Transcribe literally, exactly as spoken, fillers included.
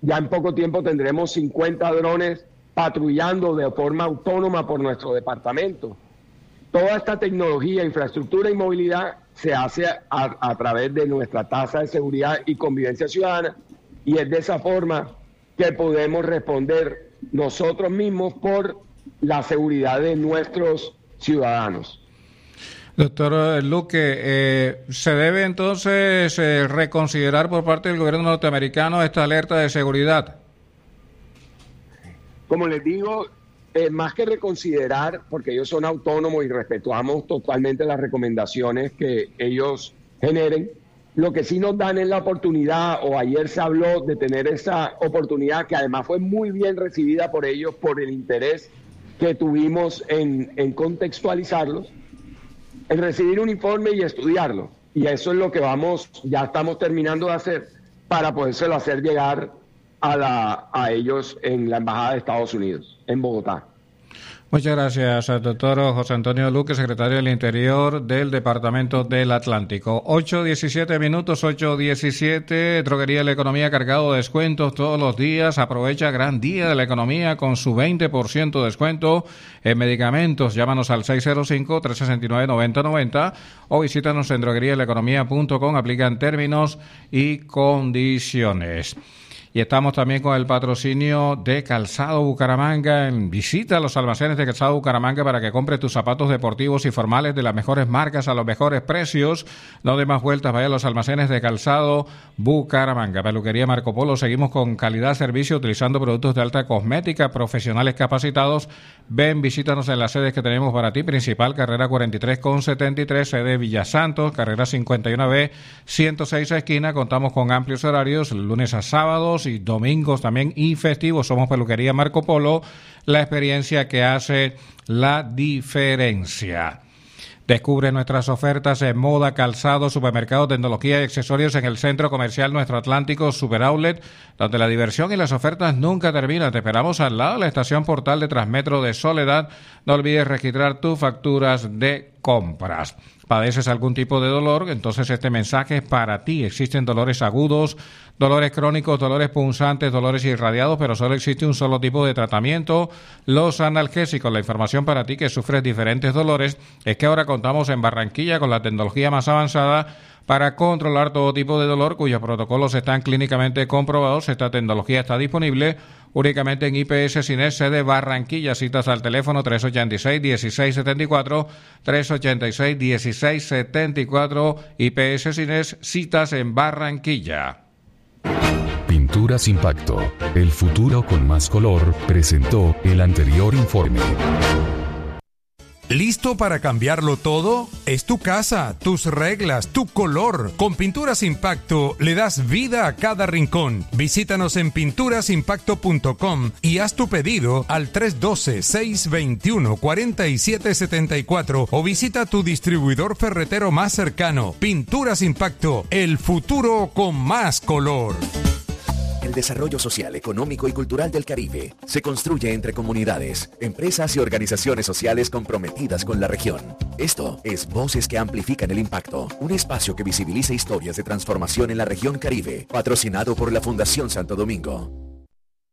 Ya en poco tiempo tendremos cincuenta drones patrullando de forma autónoma por nuestro departamento. Toda esta tecnología, infraestructura y movilidad se hace a, a través de nuestra tasa de seguridad y convivencia ciudadana, y es de esa forma que podemos responder nosotros mismos por la seguridad de nuestros ciudadanos. Doctor Luque, eh, ¿se debe entonces eh, reconsiderar por parte del gobierno norteamericano esta alerta de seguridad? Como les digo, eh, más que reconsiderar, porque ellos son autónomos y respetamos totalmente las recomendaciones que ellos generen, lo que sí nos dan es la oportunidad, o ayer se habló de tener esa oportunidad que además fue muy bien recibida por ellos por el interés que tuvimos en, en contextualizarlos, en recibir un informe y estudiarlo. Y eso es lo que vamos, ya estamos terminando de hacer para podérselo hacer llegar a, la, a ellos en la Embajada de Estados Unidos, en Bogotá. Muchas gracias al doctor José Antonio Luque, secretario del Interior del Departamento del Atlántico. ocho diecisiete minutos, ocho diecisiete, Droguería La Economía cargado de descuentos todos los días. Aprovecha gran día de la economía con su veinte por ciento de descuento en medicamentos. Llámanos al seis cero cinco, tres seis nueve, nueve cero nueve cero o visítanos en droguería la economía punto com. Aplican términos y condiciones. Y estamos también con el patrocinio de Calzado Bucaramanga. Visita los almacenes de Calzado Bucaramanga para que compre tus zapatos deportivos y formales de las mejores marcas a los mejores precios. No dé más vueltas, vaya a los almacenes de Calzado Bucaramanga. Peluquería Marco Polo, seguimos con calidad, servicio, utilizando productos de alta cosmética, profesionales capacitados. Ven, visítanos en las sedes que tenemos para ti. Principal, carrera cuarenta y tres con setenta y tres, sede Villa Santos, carrera cincuenta y uno B, ciento seis esquina. Contamos con amplios horarios, lunes a sábados y domingos también y festivos. Somos Peluquería Marco Polo, la experiencia que hace la diferencia. Descubre nuestras ofertas en moda, calzado, supermercado, tecnología y accesorios en el Centro Comercial Nuestro Atlántico Super Outlet, donde la diversión y las ofertas nunca terminan. Te esperamos al lado de la estación Portal de Transmetro de Soledad. No olvides registrar tus facturas de compras. ¿Padeces algún tipo de dolor? Entonces este mensaje es para ti. Existen dolores agudos, dolores crónicos, dolores punzantes, dolores irradiados, pero solo existe un solo tipo de tratamiento, los analgésicos. La información para ti que sufres diferentes dolores es que ahora contamos en Barranquilla con la tecnología más avanzada para controlar todo tipo de dolor, cuyos protocolos están clínicamente comprobados. Esta tecnología está disponible únicamente en I P S Cines, sede Barranquilla. Citas al teléfono tres ochenta y seis, dieciséis setenta y cuatro, tres ochenta y seis, dieciséis setenta y cuatro. I P S Cines, citas en Barranquilla. Pinturas Impacto, el futuro con más color, presentó el anterior informe. ¿Listo para cambiarlo todo? Es tu casa, tus reglas, tu color. Con Pinturas Impacto le das vida a cada rincón. Visítanos en pinturas impacto punto com y haz tu pedido al tres uno dos, seis dos uno, cuatro siete siete cuatro o visita tu distribuidor ferretero más cercano. Pinturas Impacto, el futuro con más color. El desarrollo social, económico y cultural del Caribe se construye entre comunidades, empresas y organizaciones sociales comprometidas con la región. Esto es Voces que Amplifican el Impacto, un espacio que visibiliza historias de transformación en la región Caribe, patrocinado por la Fundación Santo Domingo.